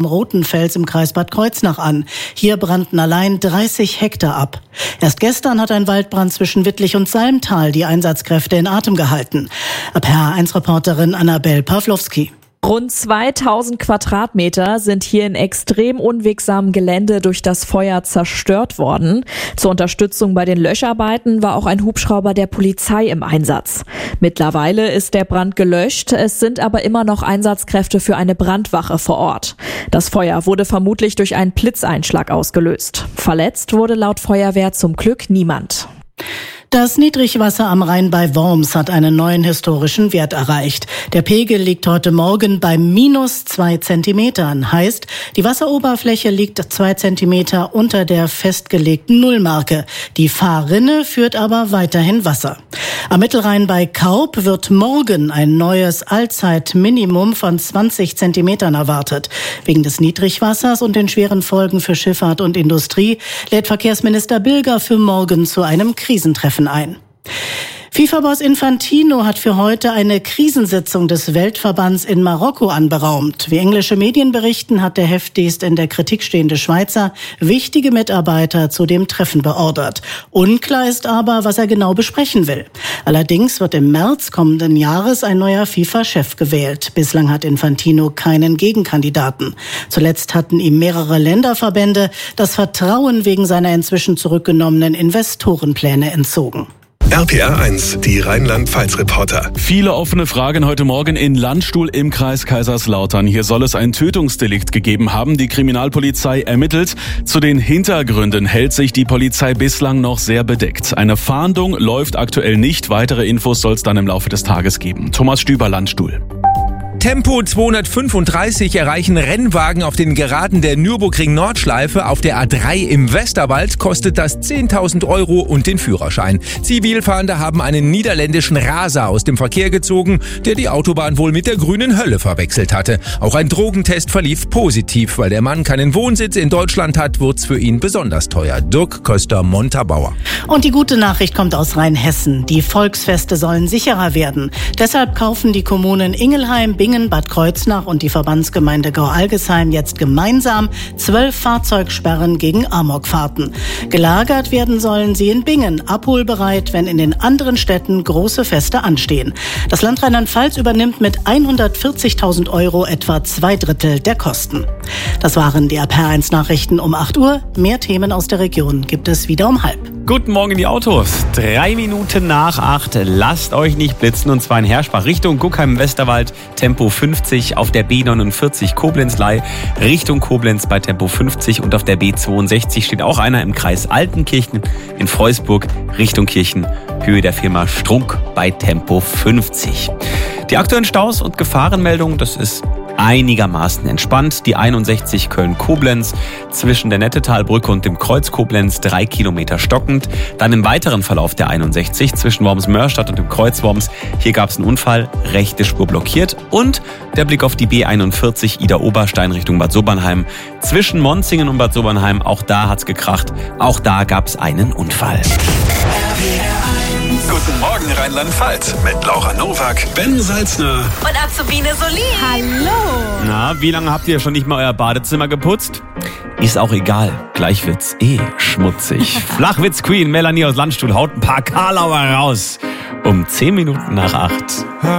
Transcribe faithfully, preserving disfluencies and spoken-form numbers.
Rotenfels im Kreis Bad Kreuznach an. Hier brannten allein dreißig Hektar ab. Erst gestern hat ein Waldbrand zwischen Wittlich und Salmtal die Einsatzkräfte in Atem gehalten. H R eins Reporterin Annabel Pawlowski. Rund zweitausend Quadratmeter sind hier in extrem unwegsamem Gelände durch das Feuer zerstört worden. Zur Unterstützung bei den Löscharbeiten war auch ein Hubschrauber der Polizei im Einsatz. Mittlerweile ist der Brand gelöscht, es sind aber immer noch Einsatzkräfte für eine Brandwache vor Ort. Das Feuer wurde vermutlich durch einen Blitzeinschlag ausgelöst. Verletzt wurde laut Feuerwehr zum Glück niemand. Das Niedrigwasser am Rhein bei Worms hat einen neuen historischen Wert erreicht. Der Pegel liegt heute Morgen bei minus zwei Zentimetern. Heißt, die Wasseroberfläche liegt zwei Zentimeter unter der festgelegten Nullmarke. Die Fahrrinne führt aber weiterhin Wasser. Am Mittelrhein bei Kaup wird morgen ein neues Allzeitminimum von zwanzig Zentimetern erwartet. Wegen des Niedrigwassers und den schweren Folgen für Schifffahrt und Industrie lädt Verkehrsminister Bilger für morgen zu einem Krisentreffen ein. FIFA-Boss Infantino hat für heute eine Krisensitzung des Weltverbands in Marokko anberaumt. Wie englische Medien berichten, hat der heftigst in der Kritik stehende Schweizer wichtige Mitarbeiter zu dem Treffen beordert. Unklar ist aber, was er genau besprechen will. Allerdings wird im März kommenden Jahres ein neuer FIFA-Chef gewählt. Bislang hat Infantino keinen Gegenkandidaten. Zuletzt hatten ihm mehrere Länderverbände das Vertrauen wegen seiner inzwischen zurückgenommenen Investorenpläne entzogen. R P R eins, die Rheinland-Pfalz-Reporter. Viele offene Fragen heute Morgen in Landstuhl im Kreis Kaiserslautern. Hier soll es ein Tötungsdelikt gegeben haben. Die Kriminalpolizei ermittelt. Zu den Hintergründen hält sich die Polizei bislang noch sehr bedeckt. Eine Fahndung läuft aktuell nicht. Weitere Infos soll es dann im Laufe des Tages geben. Thomas Stüber, Landstuhl. Tempo zweihundertfünfunddreißig erreichen Rennwagen auf den Geraden der Nürburgring-Nordschleife. Auf der A drei im Westerwald kostet das zehntausend Euro und den Führerschein. Zivilfahrende haben einen niederländischen Raser aus dem Verkehr gezogen, der die Autobahn wohl mit der grünen Hölle verwechselt hatte. Auch ein Drogentest verlief positiv. Weil der Mann keinen Wohnsitz in Deutschland hat, wird's für ihn besonders teuer. Dirk Köster-Montabaur. Und die gute Nachricht kommt aus Rheinhessen. Die Volksfeste sollen sicherer werden. Deshalb kaufen die Kommunen Ingelheim, Bingen, Bad Kreuznach und die Verbandsgemeinde Gau-Algesheim jetzt gemeinsam zwölf Fahrzeugsperren gegen Amokfahrten. Gelagert werden sollen sie in Bingen, abholbereit, wenn in den anderen Städten große Feste anstehen. Das Land Rheinland-Pfalz übernimmt mit hundertvierzigtausend Euro etwa zwei Drittel der Kosten. Das waren die R P R eins Nachrichten um acht Uhr. Mehr Themen aus der Region gibt es wieder um halb. Guten Morgen in die Autos. Drei Minuten nach acht. Lasst euch nicht blitzen, und zwar in Herschbach Richtung Guckheim-Westerwald. Tempo fünfzig auf der B neunundvierzig Koblenz-Lei Richtung Koblenz bei Tempo fünfzig, und auf der B zweiundsechzig steht auch einer im Kreis Altenkirchen in Freusburg Richtung Kirchen, Höhe der Firma Strunk bei Tempo fünfzig. Die aktuellen Staus und Gefahrenmeldungen, das ist einigermaßen entspannt. Die einundsechzig Köln-Koblenz zwischen der Nettetalbrücke und dem Kreuz Koblenz drei Kilometer stockend. Dann im weiteren Verlauf der einundsechzig zwischen Worms-Mörstadt und dem Kreuz Worms. Hier gab es einen Unfall, rechte Spur blockiert. Und der Blick auf die B einundvierzig Ida-Oberstein Richtung Bad Sobernheim. Zwischen Monzingen und Bad Sobernheim, auch da hat's gekracht. Auch da gab es einen Unfall. Guten Morgen Rheinland-Pfalz mit Laura Nowak, Ben Salzner und Azubine Solin. Hallo. Na, wie lange habt ihr schon nicht mal euer Badezimmer geputzt? Ist auch egal, gleich wird's eh schmutzig. Flachwitz-Queen Melanie aus Landstuhl haut ein paar Karlauer raus. Um zehn Minuten nach acht.